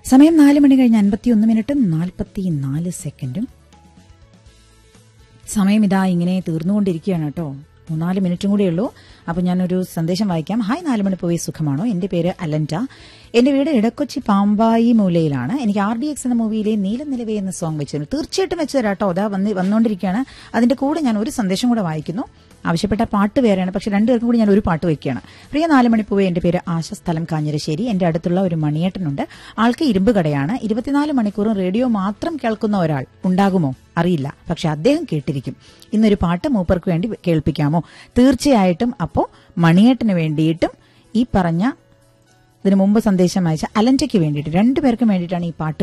സമയം 4 മണി കഴിഞ്ഞ് 51 മിനിറ്റും 44 സെക്കൻഡും. സമയം ഇതാ ഇങ്ങനെ തീർന്നുകൊണ്ടിരിക്കുകയാണ് കേട്ടോ. 3-4 മിനിറ്റും കൂടെ ഉള്ളൂ. അപ്പോൾ ഞാനൊരു സന്ദേശം വായിക്കാം. ഹായ്, 4 മണി പോയി സുഖമാണോ? എന്റെ പേര് അലൻറ്റ. എന്റെ വീട് ഇടക്കൊച്ചി പാമ്പായി മൂലയിലാണ്. എനിക്ക് RDX എന്ന മൂവിയിലെ നീലം നിലവേ എന്ന സോങ് വെച്ചിരുന്നു. തീർച്ചയായിട്ടും വെച്ചു തരാം കേട്ടോ. അതാ വന്നുകൊണ്ടിരിക്കുകയാണ്. അതിന്റെ കൂടെ ഞാൻ ഒരു സന്ദേശം കൂടെ വായിക്കുന്നു. ആവശ്യപ്പെട്ട പാട്ട് വേറെയാണ്, പക്ഷെ രണ്ടുപേർക്കും കൂടി ഞാൻ ഒരു പാട്ട് വയ്ക്കുകയാണ്. പ്രിയ 4 മണി പോയി, എന്റെ പേര് ആശ, സ്ഥലം കാഞ്ഞിരശ്ശേരി. എന്റെ അടുത്തുള്ള ഒരു മണിയേട്ടനുണ്ട്. ആൾക്ക് ഇരുമ്പ് കടയാണ്. 24 മണിക്കൂറും റേഡിയോ മാത്രം കേൾക്കുന്ന ഒരാൾ ഉണ്ടാകുമോ അറിയില്ല, പക്ഷെ അദ്ദേഹം കേട്ടിരിക്കും. ഇന്നൊരു പാട്ട് മൂപ്പർക്ക് വേണ്ടി കേൾപ്പിക്കാമോ? തീർച്ചയായിട്ടും. അപ്പോൾ മണിയേട്ടന് വേണ്ടിയിട്ടും ഈ പറഞ്ഞ ഇതിനു മുമ്പ് സന്ദേശം അയച്ച അലൻറ്റയ്ക്ക് വേണ്ടിയിട്ട്, രണ്ടുപേർക്കും വേണ്ടിയിട്ടാണ് ഈ പാട്ട്